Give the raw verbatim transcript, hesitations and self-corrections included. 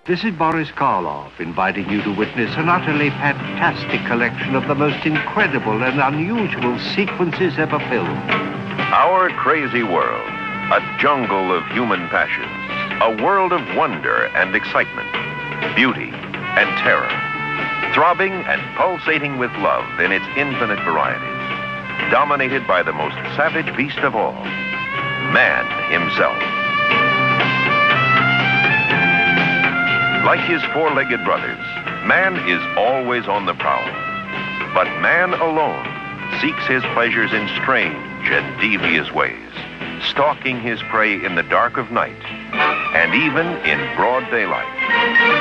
This is Boris Karloff inviting you to witness an utterly fantastic collection of the most incredible and unusual sequences ever filmed. Our crazy world, a jungle of human passions, a world of wonder and excitement, beauty and terror, throbbing and pulsating with love in its infinite varieties, dominated by the most savage beast of all, man himself. Like his four-legged brothers, man is always on the prowl. But man alone seeks his pleasures in strange and devious ways, stalking his prey in the dark of night and even in broad daylight.